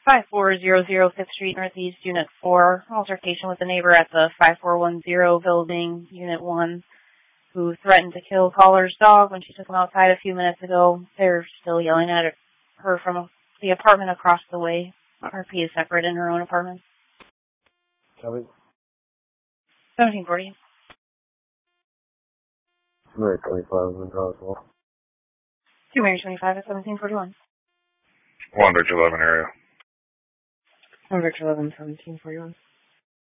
5400 5th Street Northeast, Unit 4. Altercation with a neighbor at the 5410 building, Unit 1, who threatened to kill caller's dog when she took him outside a few minutes ago. They're still yelling at her from the apartment across the way. RP is separate in her own apartment. Tell me. 1740. Mary 25 in Roswell. 2 Mary 25 at 1741. 1 Victor 11 area. 1 Victor 11, 1741.